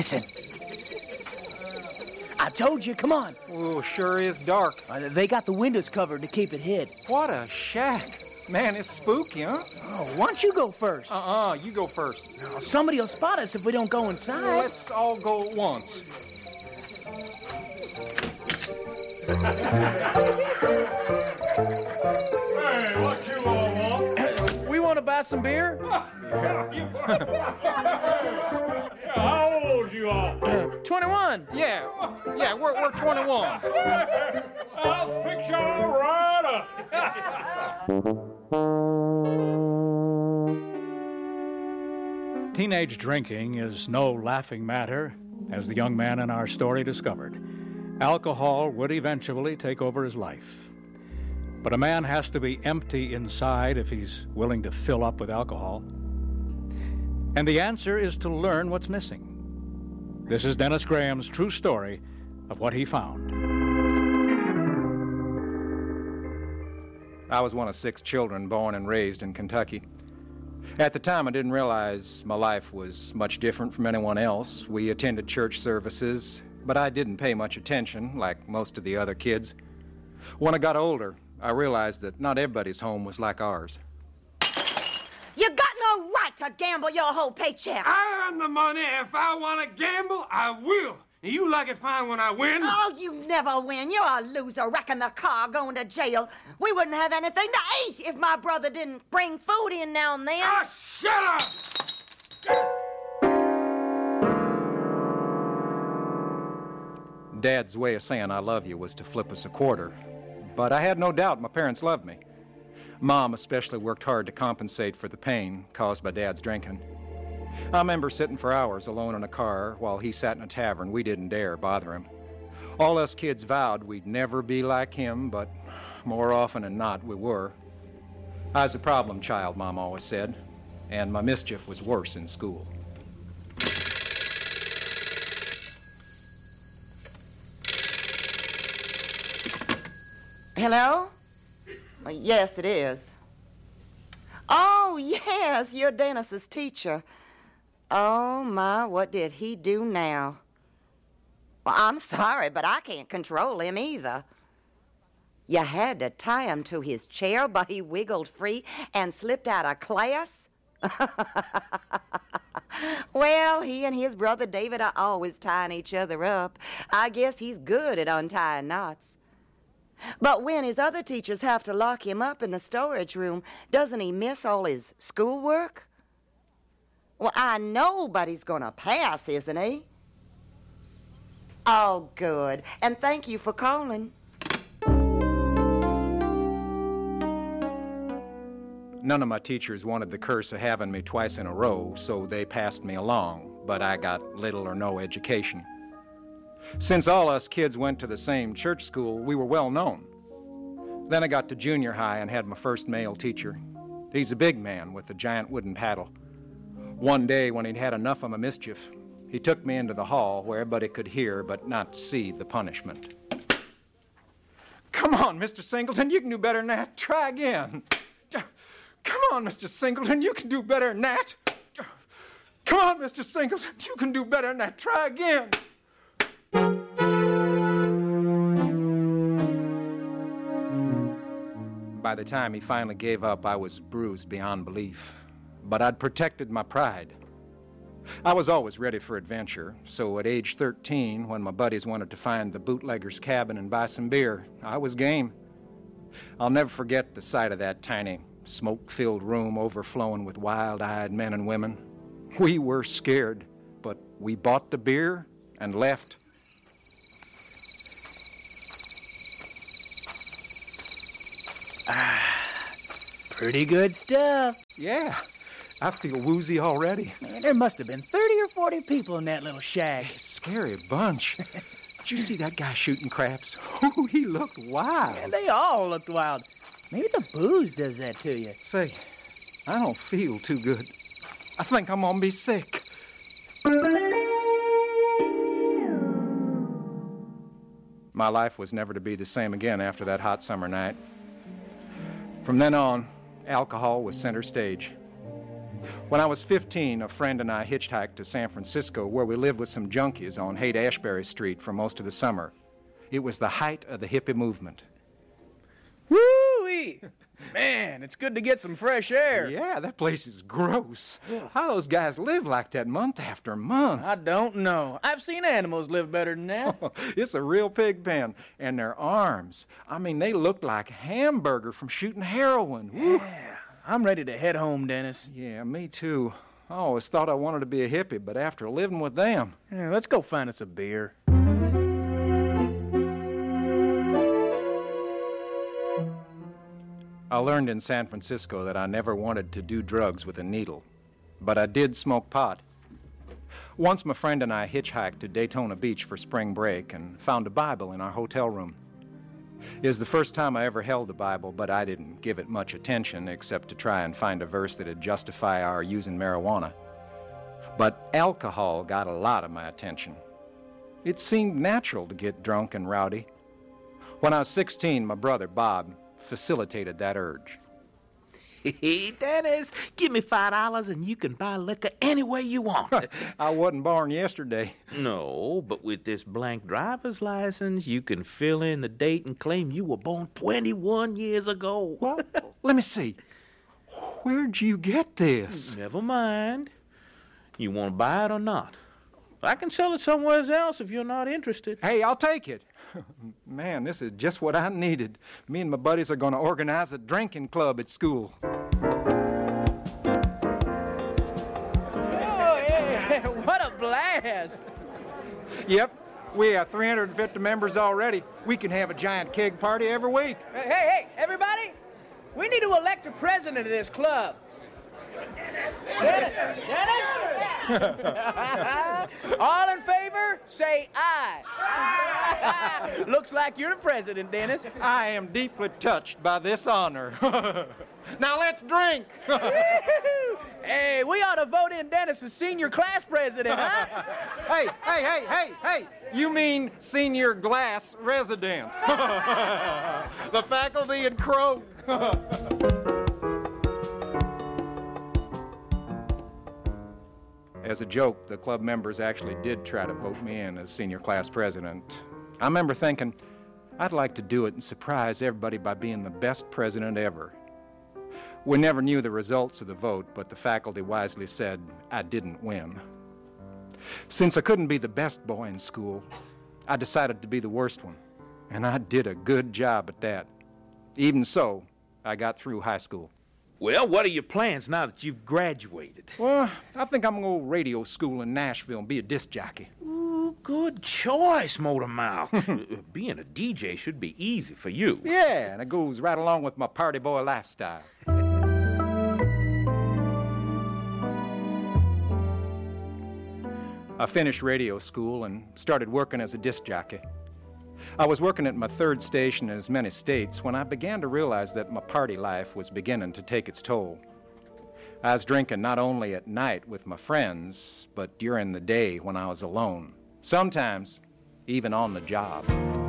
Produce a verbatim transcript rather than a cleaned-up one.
Listen. I told you, come on. Oh, sure is dark. Uh, they got the windows covered to keep it hid. What a shack. Man, it's spooky, huh? Oh, why don't you go first? Uh-uh, you go first. Oh, somebody will spot us if we don't go inside. Well, let's all go at once. Hey, what you all want? We want to buy some beer? How old you all? Uh, twenty-one. Yeah, yeah, we're, we're twenty-one. I'll fix you all right up. Teenage drinking is no laughing matter, as the young man in our story discovered. Alcohol would eventually take over his life. But a man has to be empty inside if he's willing to fill up with alcohol. And the answer is to learn what's missing. This is Dennis Graham's true story of what he found. I was one of six children born and raised in Kentucky. At the time, I didn't realize my life was much different from anyone else. We attended church services, but I didn't pay much attention, like most of the other kids. When I got older, I realized that not everybody's home was like ours. You got no right to gamble your whole paycheck. I earn the money. If I want to gamble, I will. And you like it fine when I win? Oh, you never win. You're a loser, wrecking the car, going to jail. We wouldn't have anything to eat if my brother didn't bring food in now and then. Ah, shut up! Dad's way of saying I love you was to flip us a quarter. But I had no doubt my parents loved me. Mom especially worked hard to compensate for the pain caused by Dad's drinking. I remember sitting for hours alone in a car while he sat in a tavern. We didn't dare bother him. All us kids vowed we'd never be like him, but more often than not, we were. I was a problem child, Mom always said, and my mischief was worse in school. Hello? Uh, yes, it is. Oh, yes, you're Dennis's teacher. Oh, my, what did he do now? Well, I'm sorry, but I can't control him either. You had to tie him to his chair, but he wiggled free and slipped out of class? Well, he and his brother David are always tying each other up. I guess he's good at untying knots. But when his other teachers have to lock him up in the storage room, doesn't he miss all his schoolwork? Well, I know, but he's going to pass, isn't he? Oh, good. And thank you for calling. None of my teachers wanted the curse of having me twice in a row, so they passed me along, but I got little or no education. Since all us kids went to the same church school, we were well known. Then I got to junior high and had my first male teacher. He's a big man with a giant wooden paddle. One day, when he'd had enough of my mischief, he took me into the hall where everybody could hear but not see the punishment. Come on, Mister Singleton, you can do better than that. Try again. Come on, Mister Singleton, you can do better than that. Come on, Mister Singleton, you can do better than that. Try again. By the time he finally gave up, I was bruised beyond belief. But I'd protected my pride. I was always ready for adventure, so at age thirteen, when my buddies wanted to find the bootlegger's cabin and buy some beer, I was game. I'll never forget the sight of that tiny, smoke-filled room overflowing with wild-eyed men and women. We were scared, but we bought the beer and left. Ah, pretty good stuff. Yeah, I feel woozy already. Man, there must have been thirty or forty people in that little shack. Scary bunch. Did you see that guy shooting craps? Oh, he looked wild. Yeah, they all looked wild. Maybe the booze does that to you. Say, I don't feel too good. I think I'm gonna be sick. My life was never to be the same again after that hot summer night. From then on, alcohol was center stage. When I was fifteen, a friend and I hitchhiked to San Francisco, where we lived with some junkies on Haight-Ashbury Street for most of the summer. It was the height of the hippie movement. Woo-wee! Man, it's good to get some fresh air. Yeah, that place is gross. How those guys live like that month after month? I don't know. I've seen animals live better than that. It's a real pig pen. And their arms, I mean, they look like hamburger from shooting heroin. Woo. Yeah, I'm ready to head home, Dennis. Yeah, me too. I always thought I wanted to be a hippie, but after living with them... Yeah, let's go find us a beer. I learned in San Francisco that I never wanted to do drugs with a needle, but I did smoke pot. Once my friend and I hitchhiked to Daytona Beach for spring break and found a Bible in our hotel room. It was the first time I ever held a Bible, but I didn't give it much attention except to try and find a verse that'd justify our using marijuana. But alcohol got a lot of my attention. It seemed natural to get drunk and rowdy. When I was sixteen, my brother, Bob, facilitated that urge. Hey, Dennis, give me five dollars and you can buy liquor any way you want. I wasn't born yesterday. No, but with this blank driver's license, you can fill in the date and claim you were born twenty-one years ago. Well, let me see. Where'd you get this? Never mind. You want to buy it or not? I can sell it somewhere else if you're not interested. Hey, I'll take it. Man, this is just what I needed. Me and my buddies are going to organize a drinking club at school. Oh, yeah. What a blast! Yep, we have three hundred fifty members already. We can have a giant keg party every week. Hey, hey, everybody! We need to elect a president of this club. Dennis! Dennis! All in favor, say aye. Aye. Looks like you're the president, Dennis. I am deeply touched by this honor. Now let's drink. Hey, we ought to vote in Dennis as senior class president, huh? Hey, hey, hey, hey, hey. You mean senior glass resident. The faculty had croaked. As a joke, the club members actually did try to vote me in as senior class president. I remember thinking, I'd like to do it and surprise everybody by being the best president ever. We never knew the results of the vote, but the faculty wisely said I didn't win. Since I couldn't be the best boy in school, I decided to be the worst one, and I did a good job at that. Even so, I got through high school. Well, what are your plans now that you've graduated? Well, I think I'm going to go to radio school in Nashville and be a disc jockey. Ooh, good choice, Motormouth. Being a D J should be easy for you. Yeah, and it goes right along with my party boy lifestyle. I finished radio school and started working as a disc jockey. I was working at my third station in as many states when I began to realize that my party life was beginning to take its toll. I was drinking not only at night with my friends, but during the day when I was alone. Sometimes even on the job.